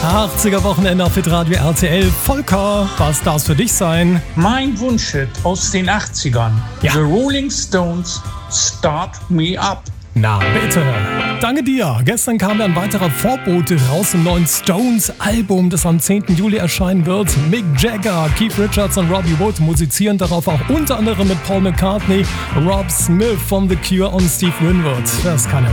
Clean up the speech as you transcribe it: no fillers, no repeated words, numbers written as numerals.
80er-Wochenende auf Hitradio RTL. Volker, was darf es für dich sein? Mein Wunschhit aus den 80ern. Ja. The Rolling Stones, Start Me Up. Na bitte. Danke dir. Gestern kam ein weiterer Vorbote raus im neuen Stones-Album, das am 10. Juli erscheinen wird. Mick Jagger, Keith Richards und Robbie Wood musizieren darauf auch unter anderem mit Paul McCartney, Rob Smith von The Cure und Steve Winwood. Das kann